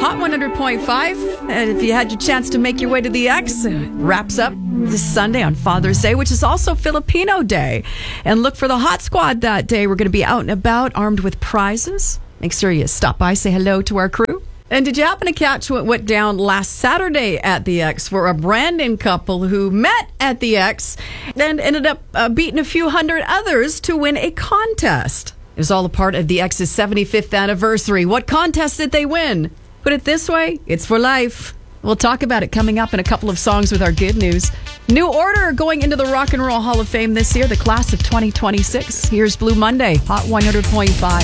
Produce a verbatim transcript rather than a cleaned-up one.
Hot one hundred point five. And if you had your chance to make your way to the X, it wraps up this Sunday on Father's Day, which is also Filipino Day. And look for the Hot Squad that day. We're going to be out and about, armed with prizes. Make sure you stop by, say hello to our crew. And did you happen to catch what went down last Saturday at the X for a Brandon couple who met at the X and ended up uh, beating a few hundred others to win a contest? It was all a part of the X's seventy-fifth anniversary. What contest did they win? Put it this way, it's for life. We'll talk about it coming up in a couple of songs with our good news. New Order going into the Rock and Roll Hall of Fame this year, the class of twenty twenty-six. Here's Blue Monday, Hot one hundred point five.